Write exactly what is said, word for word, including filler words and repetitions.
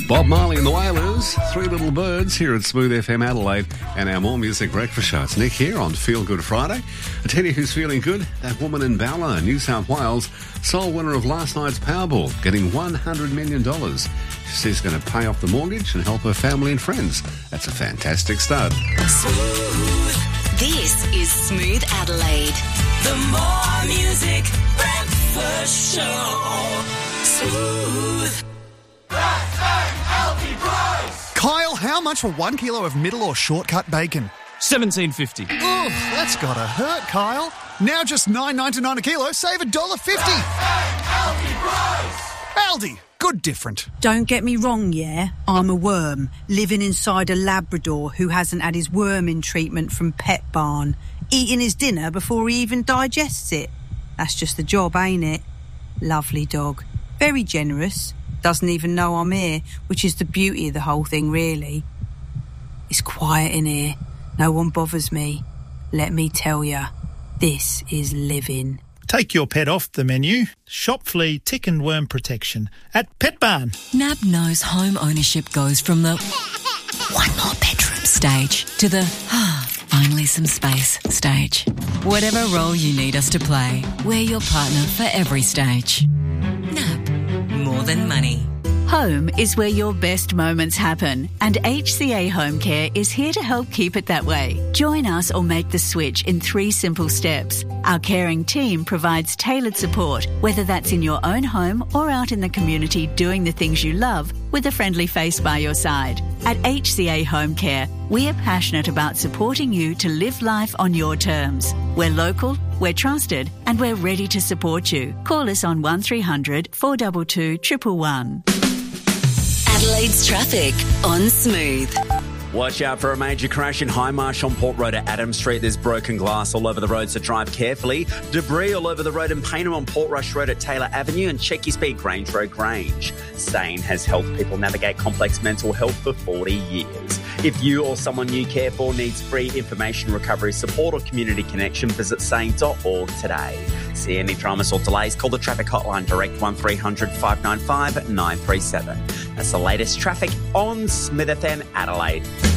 Bob Marley and the Wailers, Three Little Birds here at Smooth F M Adelaide and our More Music Breakfast Show. It's Nick here on Feel Good Friday. I tell you who's feeling good, that woman in Balla, New South Wales, sole winner of last night's Powerball, getting one hundred million dollars. She says she's going to pay off the mortgage and help her family and friends. That's a fantastic start. Smooth. This is Smooth Adelaide. The More Music Breakfast Show. Smooth. Kyle, how much for one kilo of middle or shortcut bacon? seventeen fifty. Oof, that's gotta hurt, Kyle. Now just nine ninety-nine a kilo, save one dollar fifty. Aldi, good different. Don't get me wrong, yeah? I'm a worm, living inside a Labrador who hasn't had his worming treatment from Pet Barn, eating his dinner before he even digests it. That's just the job, ain't it? Lovely dog. Very generous. Doesn't even know I'm here, which is the beauty of the whole thing, really. It's quiet in here. No one bothers me. Let me tell ya, this is living. Take your pet off the menu. Shop flea, tick and worm protection at Pet Barn. N A B knows home ownership goes from the one more bedroom stage to the ah, finally some space stage. Whatever role you need us to play, we're your partner for every stage. N A B. More than money. Home is where your best moments happen, and H C A Home Care is here to help keep it that way. Join us or make the switch in three simple steps. Our caring team provides tailored support, whether that's in your own home or out in the community doing the things you love with a friendly face by your side. At H C A Home Care, we are passionate about supporting you to live life on your terms. We're local, we're trusted, and we're ready to support you. Call us on one three hundred, four two two, one one one. Adelaide's traffic on Smooth. Watch out for a major crash in High Marsh on Port Road at Adams Street. There's broken glass all over the road, so drive carefully. Debris all over the road in Payneham on Port Rush Road at Taylor Avenue, and check your speed, Grange Road Grange. SANE has helped people navigate complex mental health for forty years. If you or someone you care for needs free information, recovery support or community connection, visit sane dot org today. See any dramas or delays, call the traffic hotline direct one three hundred, five nine five, nine three seven. That's the latest traffic on Smith F M Adelaide.